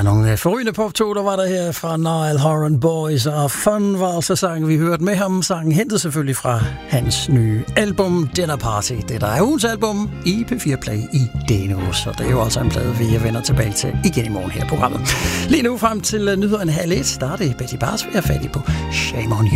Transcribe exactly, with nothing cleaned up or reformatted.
Ja, nogle forrygende poptoner var der her fra Niall Horan Boys, og Fun var altså sangen, vi hørte med ham. Sangen hentet selvfølgelig fra hans nye album Dinner Party. Det der er ugens album i P fire Play i denne uge, så det er jo altså en plade, vi vender tilbage til igen i morgen her i programmet. Lige nu frem til nyhederne halv et, der er det Betty Bars, vi er færdige på Shame on You.